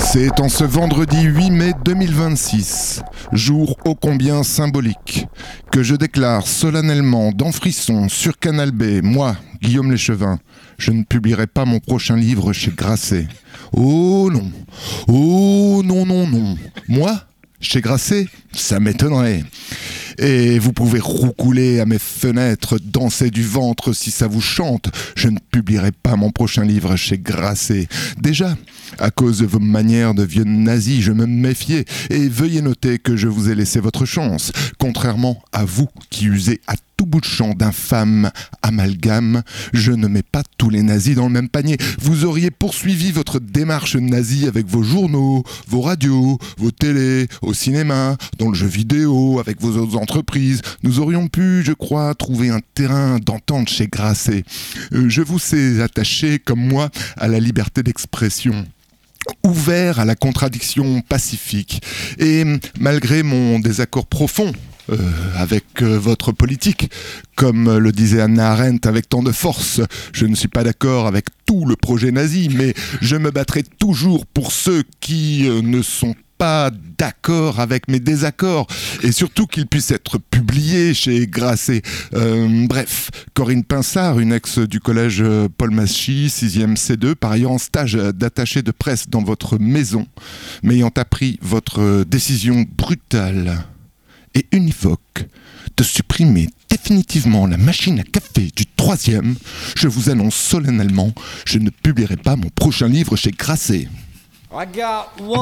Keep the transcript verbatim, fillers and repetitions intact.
C'est en ce vendredi huit mai deux mille vingt-six, jour ô combien symbolique, que je déclare solennellement dans Frisson sur Canal B, moi, Guillaume Léchevin, je ne publierai pas mon prochain livre chez Grasset. Oh non, oh non, non, non. Moi, chez Grasset, ça m'étonnerait. Et vous pouvez roucouler à mes fenêtres, danser du ventre si ça vous chante. Je ne publierai pas mon prochain livre chez Grasset. Déjà, à cause de vos manières de vieux nazis, je me méfiais. Et veuillez noter que je vous ai laissé votre chance. Contrairement à vous qui usez à tout bout de champ d'infâme amalgame, je ne mets pas tous les nazis dans le même panier. Vous auriez poursuivi votre démarche nazie avec vos journaux, vos radios, vos télés, au cinéma, dans le jeu vidéo, avec vos autres entreprises. Nous aurions pu, je crois, trouver un terrain d'entente chez Grasset. Euh, je vous sais attaché, comme moi, à la liberté d'expression, ouvert à la contradiction pacifique. Et malgré mon désaccord profond euh, avec euh, votre politique, comme le disait Hannah Arendt avec tant de force, je ne suis pas d'accord avec tout le projet nazi, mais je me battrai toujours pour ceux qui euh, ne sont pas pas d'accord avec mes désaccords, et surtout qu'il puisse être publié chez Grasset. Euh, bref, Corinne Pinsard, une ex du collège Paul Maschi, sixième C deux, par ailleurs en stage d'attaché de presse dans votre maison, m'ayant appris votre décision brutale et univoque de supprimer définitivement la machine à café du troisième, je vous annonce solennellement, je ne publierai pas mon prochain livre chez Grasset. I got one.